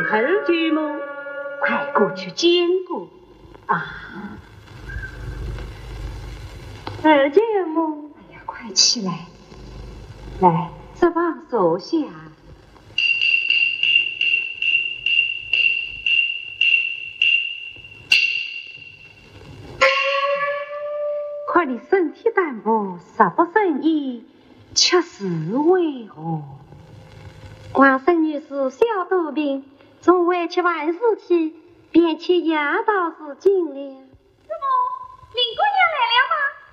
后舅母，快过去见过啊！二舅母，哎呀，快起来，来，这旁坐下。看你身体单薄，十不胜衣，吃是为何？ 王孙女士小肚病，从未吃完事体，便吃药到是尽了。